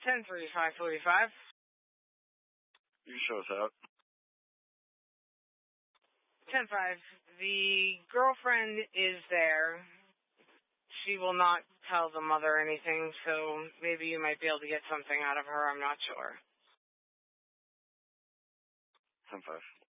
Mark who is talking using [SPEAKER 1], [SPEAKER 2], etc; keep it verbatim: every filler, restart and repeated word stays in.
[SPEAKER 1] ten three five forty-five.
[SPEAKER 2] You can show us out.
[SPEAKER 1] ten five. The girlfriend is there. She will not tell the mother anything, so maybe you might be able to get something out of her. I'm not sure.
[SPEAKER 2] ten five.